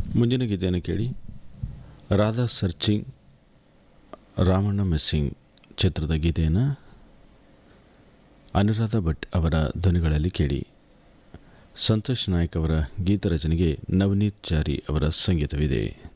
ಮುಂದಿನ ಗೀತೆಯನ್ನು ಕೇಳಿ. ರಾಧಾ ಸರ್ಚಿಂಗ್ ರಾಮಣ್ಣ ಮಿಸ್ಸಿಂಗ್ ಚಿತ್ರದ ಗೀತೆಯನ್ನು ಅನುರಾಧ ಭಟ್ ಅವರ ಧ್ವನಿಗಳಲ್ಲಿ ಕೇಳಿ. ಸಂತೋಷ್ ನಾಯಕ್ ಅವರ ಗೀತರಚನೆಗೆ ನವನೀತ್ ಜಾರಿ ಅವರ ಸಂಗೀತವಿದೆ.